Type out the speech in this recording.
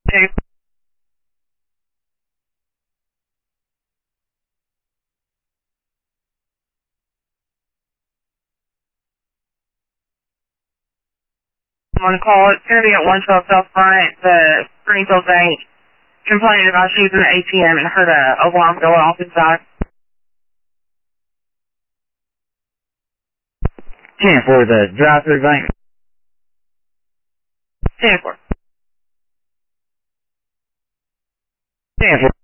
Hey, I'm on call. It's going to be at 112 South Front, the Springfield Bank, complaining about she was in the ATM and heard a alarm go off inside. 10 for the drive-through bank. 10-4. 10 for